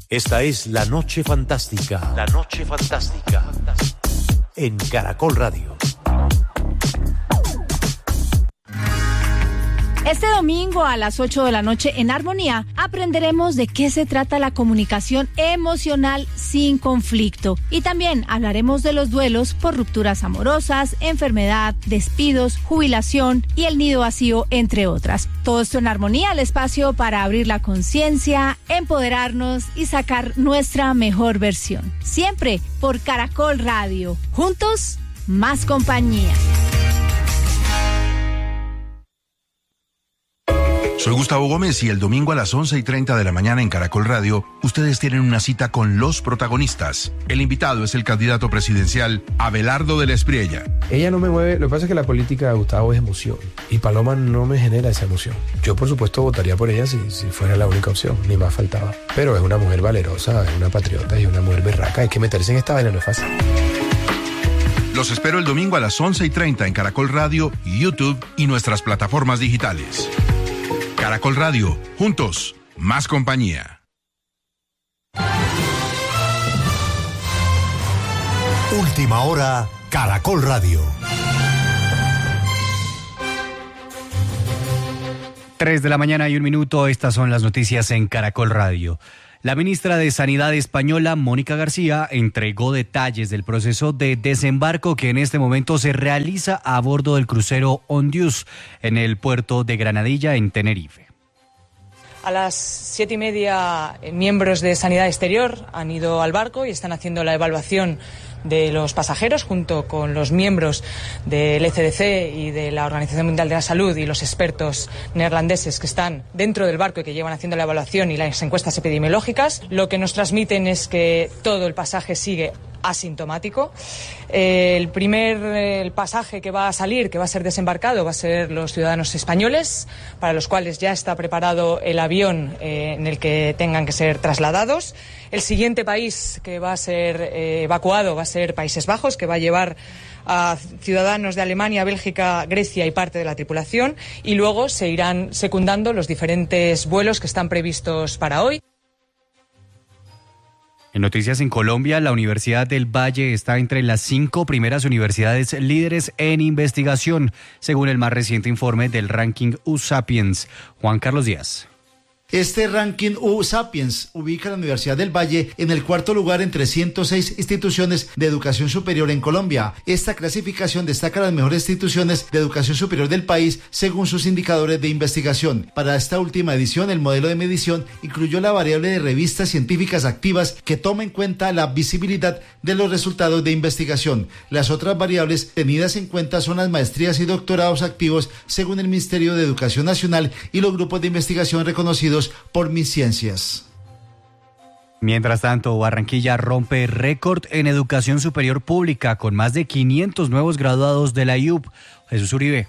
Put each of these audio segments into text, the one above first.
Esta es La Noche Fantástica. La Noche Fantástica. En Caracol Radio. Este domingo a las 8 de la noche en Armonía aprenderemos de qué se trata la comunicación emocional sin conflicto. Y también hablaremos de los duelos por rupturas amorosas, enfermedad, despidos, jubilación y el nido vacío, entre otras. Todo esto en Armonía, el espacio para abrir la conciencia, empoderarnos y sacar nuestra mejor versión. Siempre por Caracol Radio. Juntos, más compañía. Soy Gustavo Gómez y el domingo a las 11:30 de la mañana en Caracol Radio, ustedes tienen una cita con los protagonistas. El invitado es el candidato presidencial Abelardo de la Espriella. Ella no me mueve, lo que pasa es que la política de Gustavo es emoción y Paloma no me genera esa emoción. Yo por supuesto votaría por ella si fuera la única opción, ni más faltaba. Pero es una mujer valerosa, es una patriota y una mujer berraca, hay que meterse en esta vaina, no es fácil. Los espero el domingo a las 11:30 en Caracol Radio, YouTube y nuestras plataformas digitales. Caracol Radio, juntos, más compañía. Última hora, Caracol Radio. 3 de la mañana y 1 minuto, estas son las noticias en Caracol Radio. La ministra de Sanidad española, Mónica García, entregó detalles del proceso de desembarco que en este momento se realiza a bordo del crucero Ondius en el puerto de Granadilla, en Tenerife. A las 7:30, miembros de Sanidad Exterior han ido al barco y están haciendo la evaluación de los pasajeros junto con los miembros del ECDC y de la Organización Mundial de la Salud y los expertos neerlandeses que están dentro del barco y que llevan haciendo la evaluación y las encuestas epidemiológicas. Lo que nos transmiten es que todo el pasaje sigue asintomático. El pasaje que va a salir, que va a ser desembarcado, va a ser los ciudadanos españoles, para los cuales ya está preparado el avión en el que tengan que ser trasladados. El siguiente país que va a ser evacuado va a ser Países Bajos, que va a llevar a ciudadanos de Alemania, Bélgica, Grecia y parte de la tripulación, y luego se irán secundando los diferentes vuelos que están previstos para hoy. En noticias en Colombia, la Universidad del Valle está entre las 5 primeras universidades líderes en investigación, según el más reciente informe del ranking U-Sapiens. Juan Carlos Díaz. Este ranking U-Sapiens ubica a la Universidad del Valle en el cuarto lugar entre 106 instituciones de educación superior en Colombia. Esta clasificación destaca las mejores instituciones de educación superior del país según sus indicadores de investigación. Para esta última edición, el modelo de medición incluyó la variable de revistas científicas activas que toma en cuenta la visibilidad de los resultados de investigación. Las otras variables tenidas en cuenta son las maestrías y doctorados activos según el Ministerio de Educación Nacional y los grupos de investigación reconocidos por MinCiencias. Mientras tanto, Barranquilla rompe récord en educación superior pública con más de 500 nuevos graduados de la IUP. Jesús Uribe.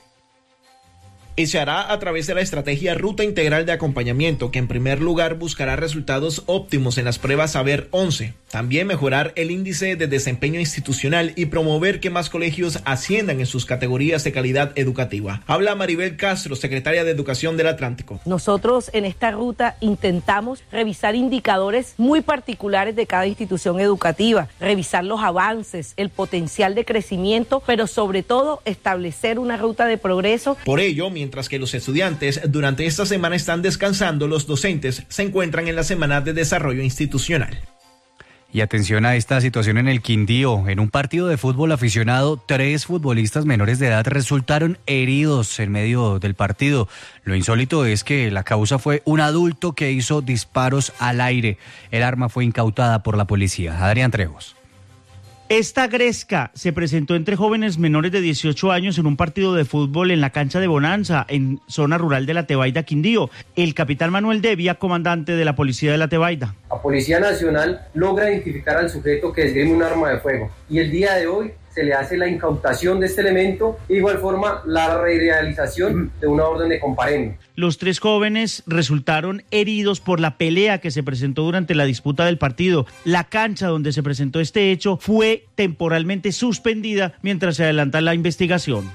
Y se hará a través de la estrategia Ruta Integral de Acompañamiento, que en primer lugar buscará resultados óptimos en las pruebas Saber 11, también mejorar el índice de desempeño institucional y promover que más colegios asciendan en sus categorías de calidad educativa. Habla Maribel Castro, secretaria de Educación del Atlántico. Nosotros en esta ruta intentamos revisar indicadores muy particulares de cada institución educativa, revisar los avances, el potencial de crecimiento, pero sobre todo establecer una ruta de progreso. Por ello, mientras que los estudiantes durante esta semana están descansando, los docentes se encuentran en la semana de desarrollo institucional. Y atención a esta situación en el Quindío. En un partido de fútbol aficionado, 3 futbolistas menores de edad resultaron heridos en medio del partido. Lo insólito es que la causa fue un adulto que hizo disparos al aire. El arma fue incautada por la policía. Adrián Trejos. Esta gresca se presentó entre jóvenes menores de 18 años en un partido de fútbol en la cancha de Bonanza, en zona rural de La Tebaida, Quindío. El capitán Manuel Devia, comandante de la policía de La Tebaida. La Policía Nacional logra identificar al sujeto que esgrime un arma de fuego y el día de hoy se le hace la incautación de este elemento, de igual forma la realización de una orden de comparendo. Los 3 jóvenes resultaron heridos por la pelea que se presentó durante la disputa del partido. La cancha donde se presentó este hecho fue temporalmente suspendida mientras se adelanta la investigación.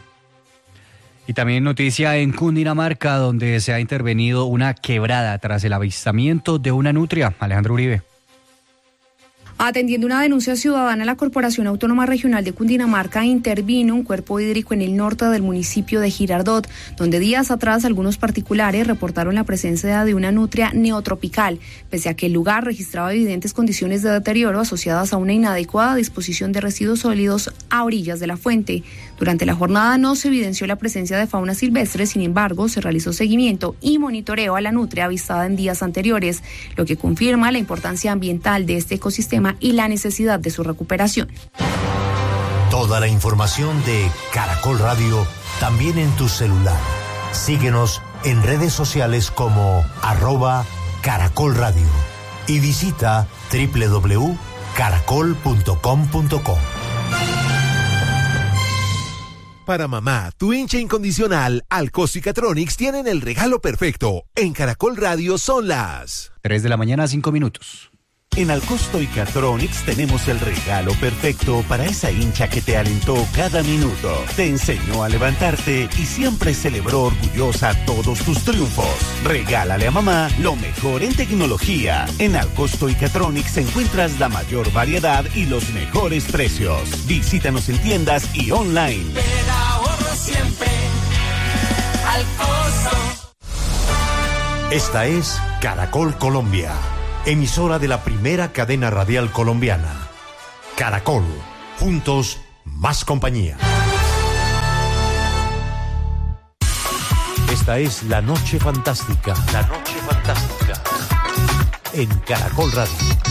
Y también noticia en Cundinamarca, donde se ha intervenido una quebrada tras el avistamiento de una nutria. Alejandro Uribe. Atendiendo una denuncia ciudadana, la Corporación Autónoma Regional de Cundinamarca intervino un cuerpo hídrico en el norte del municipio de Girardot, donde días atrás algunos particulares reportaron la presencia de una nutria neotropical, pese a que el lugar registraba evidentes condiciones de deterioro asociadas a una inadecuada disposición de residuos sólidos a orillas de la fuente. Durante la jornada no se evidenció la presencia de fauna silvestre, sin embargo, se realizó seguimiento y monitoreo a la nutria avistada en días anteriores, lo que confirma la importancia ambiental de este ecosistema y la necesidad de su recuperación. Toda la información de Caracol Radio también en tu celular. Síguenos en redes sociales como @Caracol Radio y visita www.caracol.com.co. Para mamá, tu hincha incondicional, Alcosto y Catronics tienen el regalo perfecto. En Caracol Radio son las 3 de la mañana, 5 minutos. En Alcosto y Catronics tenemos el regalo perfecto para esa hincha que te alentó cada minuto, te enseñó a levantarte y siempre celebró orgullosa todos tus triunfos. Regálale a mamá lo mejor en tecnología. En Alcosto y Catronics encuentras la mayor variedad y los mejores precios. Visítanos en tiendas y online. Te da ahorro siempre, Alcosto. Esta es Caracol Colombia, emisora de la primera cadena radial colombiana. Caracol, juntos, más compañía. Esta es La Noche Fantástica. La Noche Fantástica. En Caracol Radio.